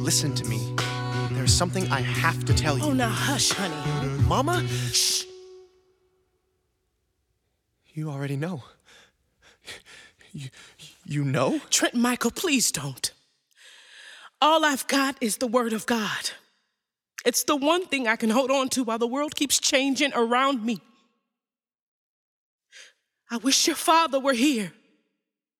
Listen to me. There's something I have to tell you. Oh, now hush, honey. Mama? Shh. You already know. You know? Trent Michael, please don't. All I've got is the word of God. It's the one thing I can hold on to while the world keeps changing around me. I wish your father were here.